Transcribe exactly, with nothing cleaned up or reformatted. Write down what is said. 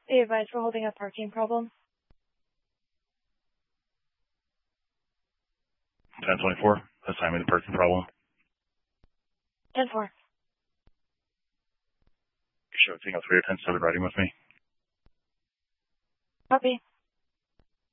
Be advised we're holding a parking problem. ten twenty-four, assign me the parking problem. ten four. You show Tango three or ten seven riding with me. Copy.